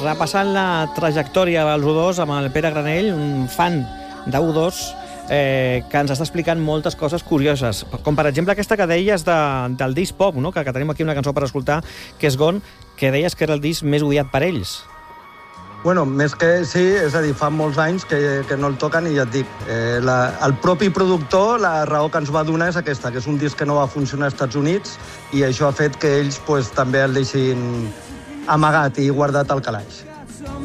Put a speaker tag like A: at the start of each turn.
A: repassant la trajectòria dels U2 amb el Pere Granell, un fan de U2, que ens està explicant moltes coses curioses, com per exemple aquesta que deies del disc pop, no? que tenim aquí una cançó per escoltar, que és Gone, que deies que era el disc més odiat per ells.
B: Bueno, més que sí, és a dir, fa molts anys que no el toquen i ja et dic, el propi productor, la raó que ens va donar és aquesta, que és un disc que no va funcionar als Estats Units i això ha fet que ells també el deixin amagat i guardat al calaix.